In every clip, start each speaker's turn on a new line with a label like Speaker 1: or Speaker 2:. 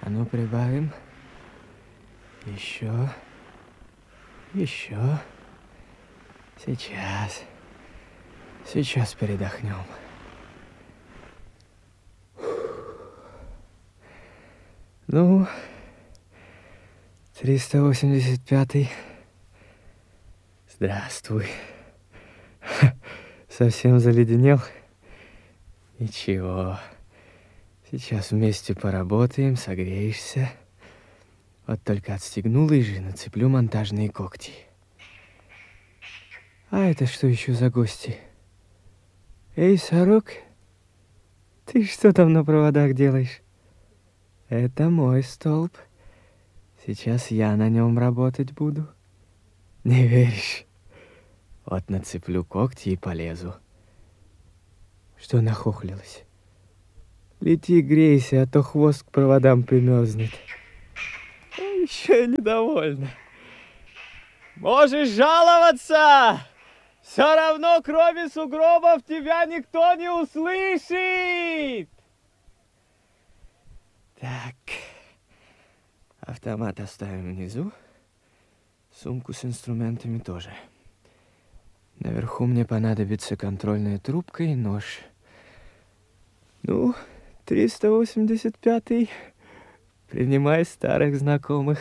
Speaker 1: А ну, прибавим. Еще. Еще. Сейчас. Сейчас передохнем. Ну, 385-й. Здравствуй. Совсем заледенел? Ничего. Сейчас вместе поработаем, согреешься. Вот только отстегну лыжи, нацеплю монтажные когти. А это что еще за гости? Эй, сорок, ты что там на проводах делаешь? Это мой столб. Сейчас я на нем работать буду. Не веришь? Вот нацеплю когти и полезу. Что нахохлилась? Лети, грейся, а то хвост к проводам примерзнет. Еще и недовольна. Можешь жаловаться! Все равно, кроме сугробов, тебя никто не услышит! Так. Автомат оставим внизу. Сумку с инструментами тоже. Наверху мне понадобится контрольная трубка и нож. Ну, 385-й. Принимай старых знакомых.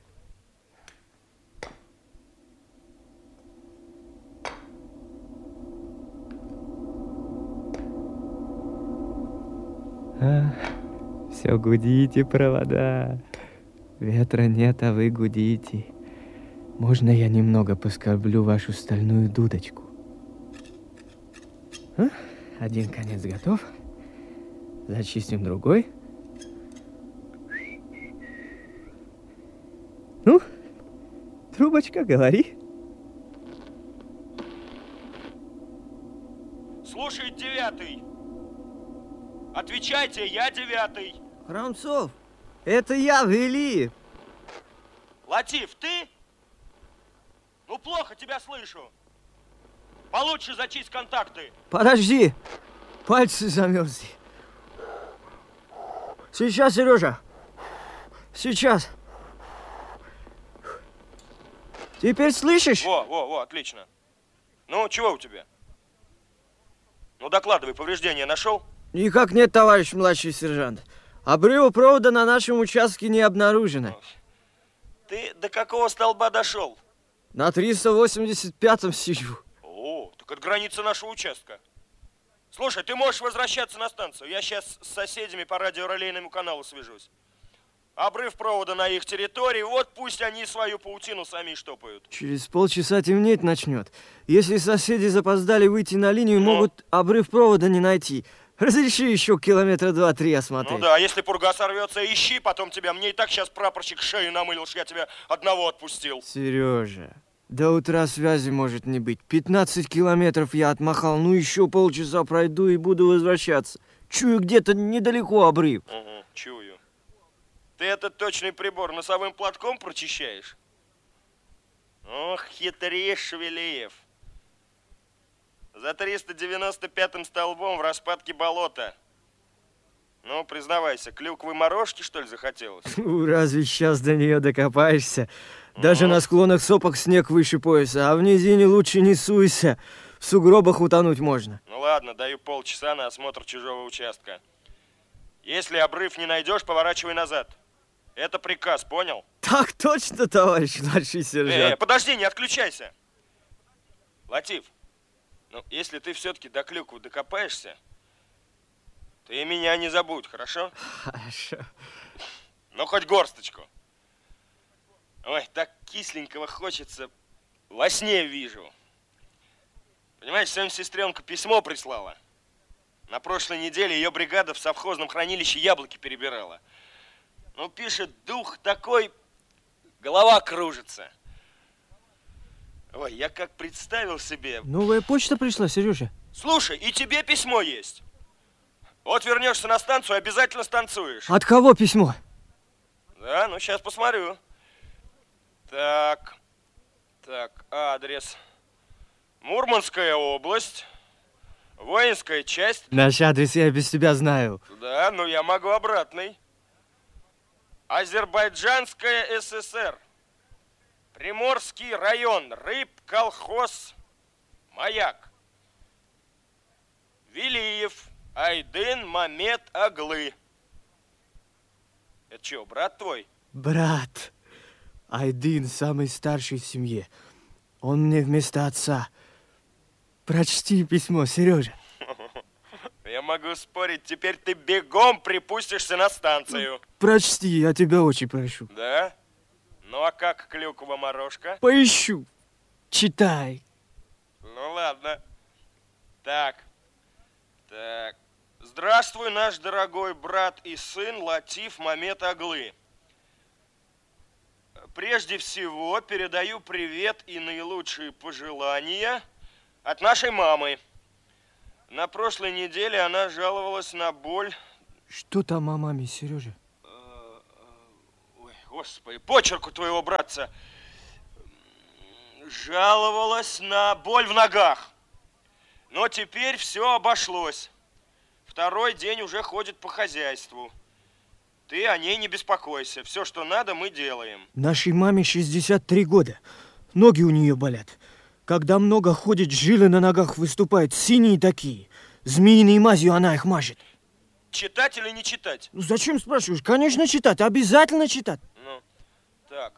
Speaker 1: Все гудите, провода. Ветра нет, а вы гудите. Можно я немного поскорблю вашу стальную дудочку? Один конец готов. Зачистим другой. Ну, трубочка, говори.
Speaker 2: Слушай, 9-й. Отвечайте, я 9-й.
Speaker 1: Храмцов, это я, Велиев.
Speaker 2: Латиф, ты? Ну, плохо тебя слышу. Получше зачисть контакты.
Speaker 1: Подожди, пальцы замерзли. Сейчас, Сережа. Сейчас. Теперь слышишь?
Speaker 2: Во, отлично. Ну, чего у тебя? Ну, докладывай, повреждения нашел?
Speaker 1: Никак нет, товарищ младший сержант. Обрыва провода на нашем участке не обнаружено.
Speaker 2: Ты до какого столба дошел?
Speaker 1: На 385-м сижу.
Speaker 2: О, так это граница нашего участка. Слушай, ты можешь возвращаться на станцию. Я сейчас с соседями по радиорелейному каналу свяжусь. Обрыв провода на их территории, вот пусть они свою паутину сами штопают.
Speaker 1: Через полчаса темнеть начнет. Если соседи запоздали выйти на линию, могут обрыв провода не найти. Разреши еще километра 2-3 осмотреть.
Speaker 2: Ну да, если пурга сорвется, ищи, потом тебя. Мне и так сейчас прапорщик шею намылил, что я тебя одного отпустил.
Speaker 1: Сережа, до утра связи может не быть. 15 километров я отмахал, ну еще полчаса пройду и буду возвращаться. Чую, где-то недалеко обрыв.
Speaker 2: Угу, чую. Ты этот точный прибор носовым платком прочищаешь? Ох, хитришь, Велиев. За 395-м столбом в распадке болота. Ну, признавайся, клюквы морожки, что ли, захотелось?
Speaker 1: Разве сейчас до нее докопаешься? Даже на склонах сопок снег выше пояса, а в низине лучше не суйся. В сугробах утонуть можно.
Speaker 2: Ну ладно, даю полчаса на осмотр чужого участка. Если обрыв не найдешь, поворачивай назад. Это приказ, понял?
Speaker 1: Так точно, товарищ младший сержант.
Speaker 2: Подожди, не отключайся. Латиф, ну, если ты все-таки до клюквы докопаешься, ты меня не забудь, хорошо?
Speaker 1: Хорошо.
Speaker 2: Ну, хоть горсточку. Ой, так кисленького хочется. Во сне вижу. Понимаешь, сегодня сестренка письмо прислала. На прошлой неделе ее бригада в совхозном хранилище яблоки перебирала. Ну, пишет, дух такой, голова кружится. Ой, я как представил себе...
Speaker 1: Новая почта пришла, Сережа.
Speaker 2: Слушай, и тебе письмо есть. Вот вернешься на станцию, обязательно станцуешь.
Speaker 1: От кого письмо?
Speaker 2: Да, ну сейчас посмотрю. Так, адрес. Мурманская область, воинская часть.
Speaker 1: Наш адрес я без тебя знаю.
Speaker 2: Да, ну я могу обратный. Азербайджанская ССР. Приморский район. Рыбколхоз «Маяк». Велиев Айдын Мамед Аглы. Это что, брат твой?
Speaker 1: Брат. Айдын самый старший в семье. Он мне вместо отца. Прочти письмо, Сережа.
Speaker 2: Я могу спорить, теперь ты бегом припустишься на станцию.
Speaker 1: Прочти, я тебя очень прошу.
Speaker 2: Да? Ну а как клюква морожка?
Speaker 1: Поищу. Читай.
Speaker 2: Ну ладно. Так. Здравствуй, наш дорогой брат и сын Латиф Мамед Аглы. Прежде всего передаю привет и наилучшие пожелания от нашей мамы. На прошлой неделе она жаловалась на боль.
Speaker 1: Что там о маме, Сережа?
Speaker 2: Ой, господи, почерк у твоего братца. Жаловалась на боль в ногах. Но теперь все обошлось. Второй день уже ходит по хозяйству. Ты о ней не беспокойся. Все, что надо, мы делаем.
Speaker 1: Нашей маме 63 года. Ноги у нее болят. Когда много ходит, жилы на ногах выступают синие такие. Змеиной мазью она их мажет.
Speaker 2: Читать или не читать?
Speaker 1: Ну зачем спрашиваешь? Конечно читать, обязательно читать.
Speaker 2: Ну, так.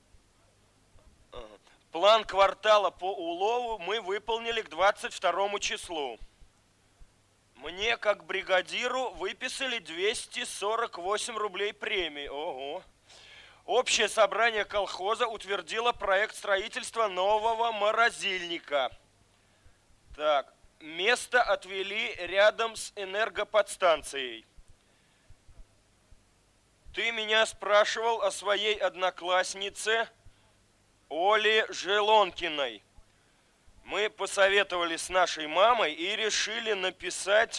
Speaker 2: План квартала по улову мы выполнили к 22 числу. Мне, как бригадиру, выписали 248 рублей премии. Ого. Общее собрание колхоза утвердило проект строительства нового морозильника. Так, место отвели рядом с энергоподстанцией. Ты меня спрашивал о своей однокласснице Оле Желонкиной. Мы посоветовались с нашей мамой и решили написать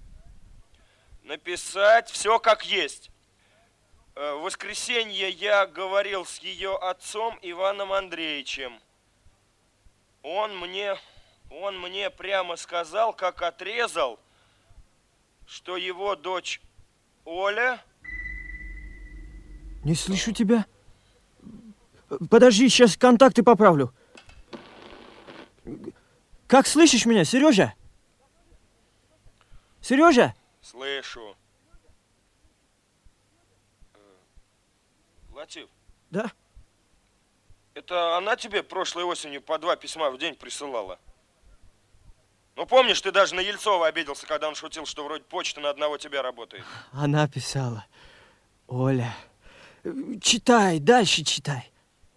Speaker 2: все как есть. В воскресенье я говорил с ее отцом Иваном Андреевичем. Он мне прямо сказал, как отрезал, что его дочь Оля...
Speaker 1: Не слышу тебя. Подожди, сейчас контакты поправлю. Как слышишь меня, Сережа? Сережа?
Speaker 2: Слышу. Латиф?
Speaker 1: Да?
Speaker 2: Это она тебе прошлой осенью по 2 письма в день присылала? Ну, помнишь, ты даже на Ельцова обиделся, когда он шутил, что вроде почта на одного тебя работает?
Speaker 1: Она писала. Оля. Читай, дальше читай.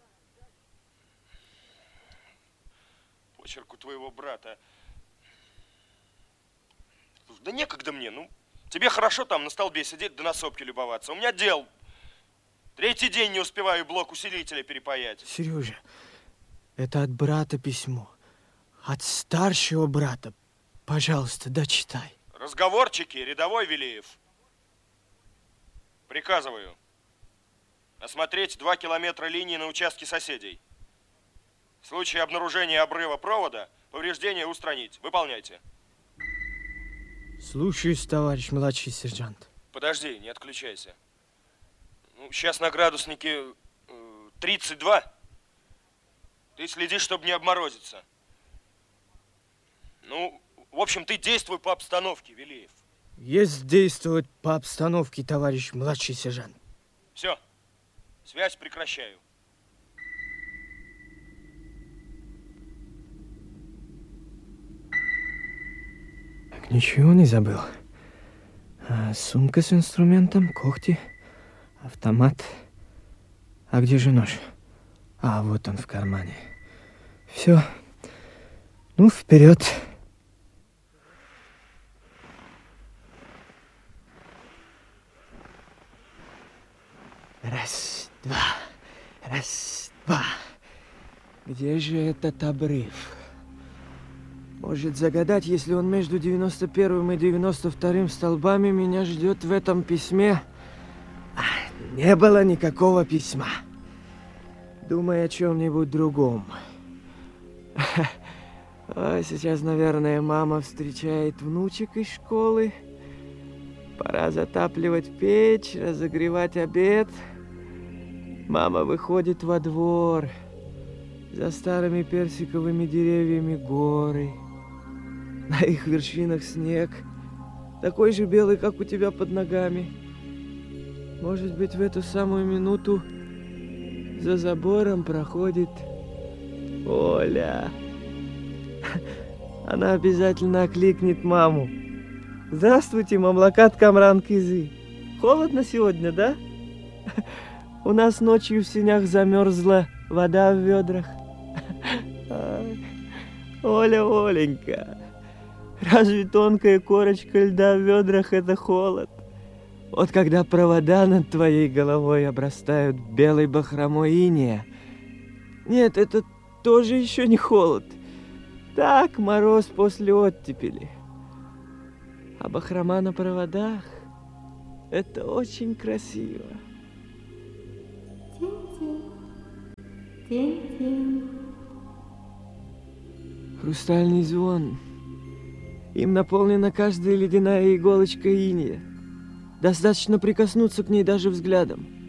Speaker 2: Почерк у твоего брата. Да некогда мне, ну. Тебе хорошо там на столбе сидеть да на сопке любоваться. У меня дел. 3-й день не успеваю блок усилителя перепаять.
Speaker 1: Сережа, это от брата письмо. От старшего брата. Пожалуйста, дочитай.
Speaker 2: Разговорчики, рядовой Велиев. Приказываю осмотреть 2 километра линии на участке соседей. В случае обнаружения обрыва провода, повреждения устранить. Выполняйте.
Speaker 1: Слушаюсь, товарищ младший сержант.
Speaker 2: Подожди, не отключайся. Ну, сейчас на градуснике 32. Ты следи, чтобы не обморозиться. Ну, в общем, ты действуй по обстановке, Велиев.
Speaker 1: Есть действовать по обстановке, товарищ младший сержант.
Speaker 2: Все, связь прекращаю.
Speaker 1: Так, ничего не забыл. Сумка с инструментом, когти, автомат. А где же нож? Вот он в кармане. Все. Ну, вперед. Раз, два. Раз, два. Где же этот обрыв? Может загадать, если он между 91-м и 92-м столбами меня ждет в этом письме? Не было никакого письма. Думай о чем-нибудь другом. Сейчас, наверное, мама встречает внучек из школы. Пора затапливать печь, разогревать обед. Мама выходит во двор. За старыми персиковыми деревьями горы. На их вершинах снег. Такой же белый, как у тебя под ногами. Может быть, в эту самую минуту за забором проходит Оля. Она обязательно окликнет маму. Здравствуйте, мамлакат Камран Кызы. Холодно сегодня, да? У нас ночью в сенях замерзла вода в ведрах. Оля, Оленька, разве тонкая корочка льда в ведрах — это холод? Вот когда провода над твоей головой обрастают белой бахромой инея. Нет, это тоже еще не холод. Так, мороз после оттепели. А бахрома на проводах — это очень красиво.
Speaker 3: Тень-тень.
Speaker 1: Хрустальный звон. Им наполнена каждая ледяная иголочка инея. Достаточно прикоснуться к ней даже взглядом.